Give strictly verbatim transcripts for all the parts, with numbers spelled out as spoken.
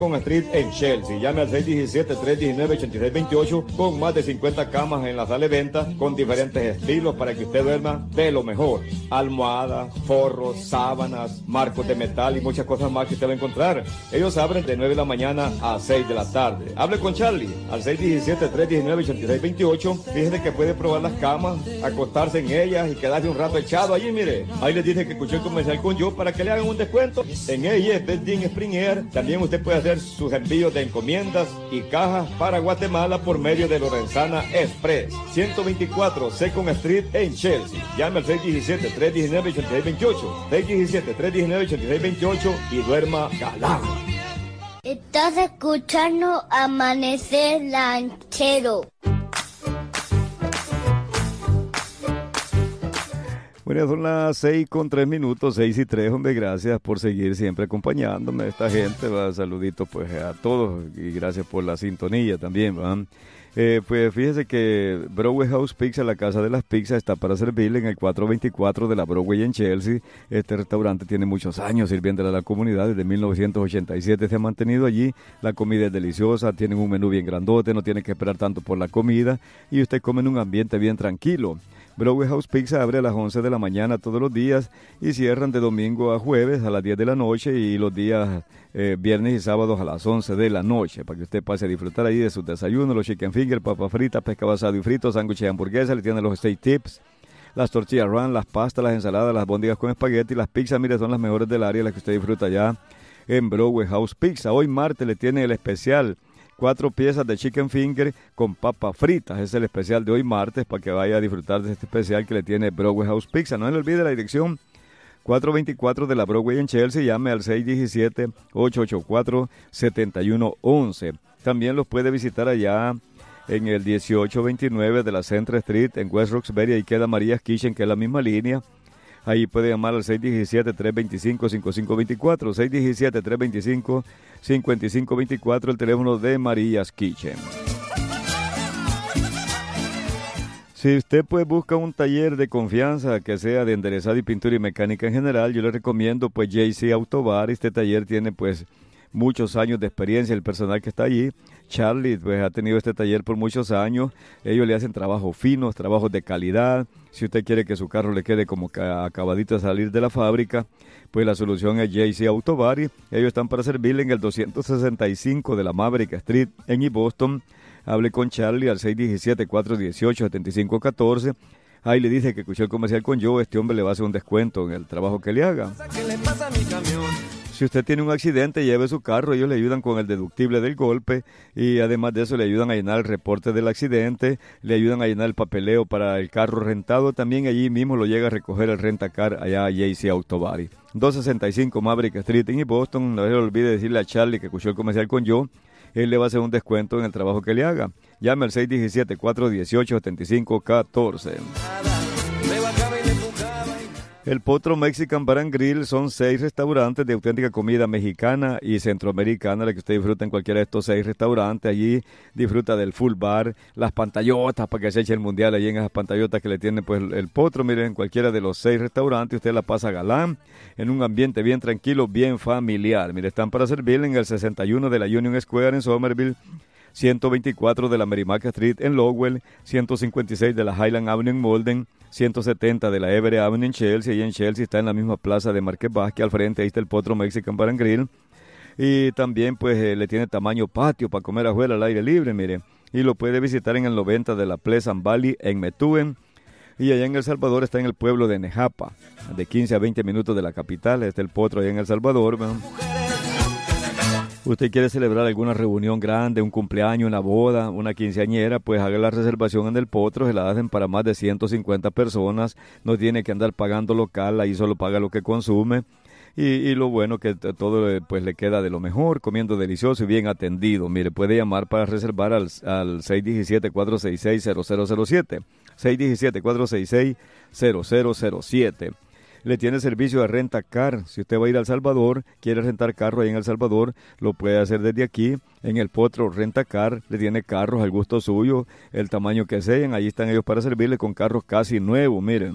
Con Street en Chelsea. Llame al seis uno siete, tres uno nueve, ocho seis dos ocho con más de cincuenta camas en la sala de venta con diferentes estilos para que usted duerma de lo mejor. Almohadas, forros, sábanas, marcos de metal y muchas cosas más que usted va a encontrar. Ellos abren de nueve de la mañana a seis de la tarde. Hable con Charlie al seis uno siete, tres uno nueve, ocho seis dos ocho. Fíjese que puede probar las camas, acostarse en ellas y quedarse un rato echado allí, mire. Ahí les dice que escuchó el comercial con yo para que le hagan un descuento. En ella, Bedin Spring Air, también usted puede hacer sus envíos de encomiendas y cajas para Guatemala por medio de Lorenzana Express. ciento veinticuatro Second Street en Chelsea. Llame al seis uno siete, tres uno nueve, ocho seis dos ocho. seis uno siete, tres uno nueve, ocho seis dos ocho y duerma galán. Estás escuchando Amanecer Ranchero. Bueno, son las seis con tres minutos, seis y tres, hombre, gracias por seguir siempre acompañándome, esta gente, va, saluditos pues a todos y gracias por la sintonía también, va. Eh, pues fíjese que Broadway House Pizza, la casa de las pizzas, está para servirle en el cuatrocientos veinticuatro de la Broadway en Chelsea. Este restaurante tiene muchos años sirviéndole a la comunidad, desde mil novecientos ochenta y siete se ha mantenido allí. La comida es deliciosa, tienen un menú bien grandote, no tiene que esperar tanto por la comida y usted come en un ambiente bien tranquilo. Broadway House Pizza abre a las once de la mañana todos los días y cierran de domingo a jueves a las diez de la noche y los días eh, viernes y sábados a las once de la noche, para que usted pase a disfrutar ahí de sus desayunos, los chicken fingers, papas fritas, pescado asado y frito, sándwiches y hamburguesas, le tienen los steak tips, las tortillas run, las pastas, las ensaladas, las bóndigas con espagueti, las pizzas, mire, son las mejores del área, las que usted disfruta ya en Broadway House Pizza. Hoy martes le tiene el especial, cuatro piezas de chicken finger con papas fritas. Es el especial de hoy martes para que vaya a disfrutar de este especial que le tiene Broadway House Pizza. No se le olvide la dirección cuatrocientos veinticuatro de la Broadway en Chelsea. Llame al seis uno siete, ocho ocho cuatro, siete uno uno uno. También los puede visitar allá en el dieciocho veintinueve de la Central Street en West Roxbury. Ahí queda María's Kitchen, que es la misma línea. Ahí puede llamar al seis uno siete, tres dos cinco, cinco cinco dos cuatro, seis uno siete, tres dos cinco, cinco cinco dos cuatro, el teléfono de María's Kitchen. Si usted pues busca un taller de confianza que sea de enderezado y pintura y mecánica en general, yo le recomiendo pues J C Autobar. Este taller tiene pues muchos años de experiencia, el personal que está allí. Charlie pues ha tenido este taller por muchos años. Ellos le hacen trabajos finos, trabajos de calidad. Si usted quiere que su carro le quede como acabadito de salir de la fábrica, pues la solución es J C Autobar. Ellos están para servirle en el doscientos sesenta y cinco de la Maverick Street en East Boston. Hable con Charlie al seis uno siete, cuatro uno ocho, siete cinco uno cuatro. Ahí le dice que escuchó el comercial con yo. Este hombre le va a hacer un descuento en el trabajo que le haga. ¿Qué le pasa a mi camión? Si usted tiene un accidente, lleve su carro, ellos le ayudan con el deductible del golpe y además de eso le ayudan a llenar el reporte del accidente, le ayudan a llenar el papeleo para el carro rentado, también allí mismo lo llega a recoger el rentacar allá a J C Autobody. doscientos sesenta y cinco Maverick Street en Boston. No se le olvide decirle a Charlie que escuchó el comercial con yo, él le va a hacer un descuento en el trabajo que le haga. Llame al seis uno siete, cuatro uno ocho, siete cinco uno cuatro. El Potro Mexican Bar and Grill son seis restaurantes de auténtica comida mexicana y centroamericana, la que usted disfruta en cualquiera de estos seis restaurantes. Allí disfruta del full bar, las pantallotas para que se eche el mundial allí en esas pantallotas que le tiene pues el Potro. Miren, en cualquiera de los seis restaurantes usted la pasa galán, en un ambiente bien tranquilo, bien familiar. Mire, están para servirle en el sesenta y uno de la Union Square en Somerville, ciento veinticuatro de la Merrimack Street en Lowell, ciento cincuenta y seis de la Highland Avenue en Malden, ciento setenta de la Everett Avenue en Chelsea. Y en Chelsea está en la misma plaza de Marqués Vázquez, al frente ahí está el Potro Mexican Bar and Grill. Y también pues eh, le tiene tamaño patio para comer afuera al aire libre, mire. Y lo puede visitar en el noventa de la Pleasant Valley en Methuen. Y allá en El Salvador está en el pueblo de Nejapa, de quince a veinte minutos de la capital. Está el Potro allá en El Salvador, ¿no? Usted quiere celebrar alguna reunión grande, un cumpleaños, una boda, una quinceañera, pues haga la reservación en el Potro, se la hacen para más de ciento cincuenta personas, no tiene que andar pagando local, ahí solo paga lo que consume. Y, y lo bueno que todo pues le queda de lo mejor, comiendo delicioso y bien atendido. Mire, puede llamar para reservar al, al seis uno siete, cuatro seis seis, cero cero cero siete, seis uno siete, cuatro seis seis, cero cero cero siete. Le tiene servicio de renta car. Si usted va a ir a El Salvador, quiere rentar carro ahí en El Salvador, lo puede hacer desde aquí. En el Potro Renta Car le tiene carros al gusto suyo, el tamaño que sean. Ahí están ellos para servirle con carros casi nuevos, miren.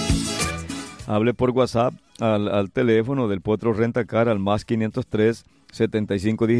Hable por WhatsApp al, al teléfono del Potro Renta Car al más quinientos tres, setenta y cinco